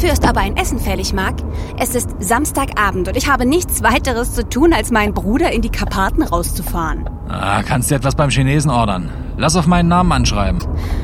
Dafür ist aber ein Essen fällig, Mark. Es ist Samstagabend und ich habe nichts weiteres zu tun, als meinen Bruder in die Karpaten rauszufahren. Kannst du etwas beim Chinesen ordern? Lass auf meinen Namen anschreiben.